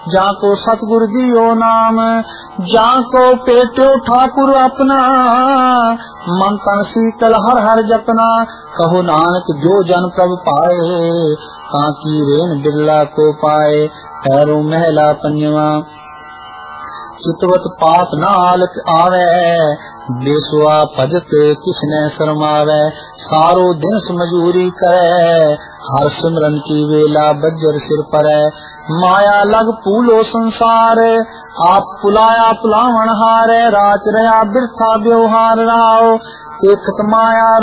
जाको सतगुर दियो नाम, जाको पेट्यो ठाकुर अपना, मन तन शीतल हर हर जपना। कहो नानक जो जन प्रभ पाए, काकी रेन बिरला को पाए। पैरों महला पंजवा, चितवत पाप न आलत आवे, बेसुआ भजत किसने शरमावे। सारो दिन मजूरी करे, हर सिमरन की वेला बज्जर सिर पर। माया लग पूलो संसार, आप पुलाया पुलावन हारे। रात रहा बिरथा व्यवहार रहाओ, देखत माया